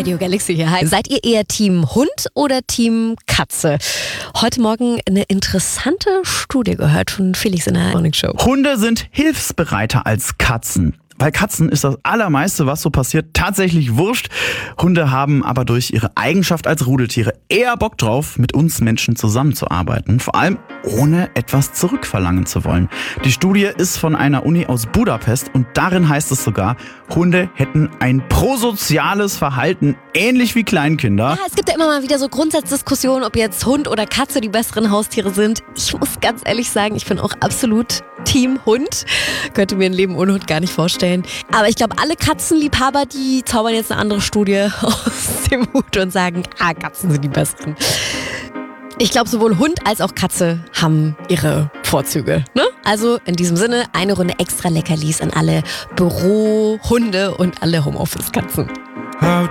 Radio Galaxy hier. Hi. Seid ihr eher Team Hund oder Team Katze? Heute Morgen eine interessante Studie gehört von Felix in der Morning Show. Hunde sind hilfsbereiter als Katzen. Bei Katzen ist das Allermeiste, was so passiert, tatsächlich wurscht. Hunde haben aber durch ihre Eigenschaft als Rudeltiere eher Bock drauf, mit uns Menschen zusammenzuarbeiten. Vor allem ohne etwas zurückverlangen zu wollen. Die Studie ist von einer Uni aus Budapest und darin heißt es sogar, Hunde hätten ein prosoziales Verhalten, ähnlich wie Kleinkinder. Ja, es gibt ja immer mal wieder so Grundsatzdiskussionen, ob jetzt Hund oder Katze die besseren Haustiere sind. Ich muss ganz ehrlich sagen, ich bin auch absolut Team Hund. Könnte mir ein Leben ohne Hund gar nicht vorstellen. Aber ich glaube, alle Katzenliebhaber, die zaubern jetzt eine andere Studie aus dem Hut und sagen, Katzen sind die besseren. Ich glaube, sowohl Hund als auch Katze haben ihre Vorzüge. Ne? Also in diesem Sinne, eine Runde extra Leckerlis an alle Bürohunde und alle Homeoffice-Katzen.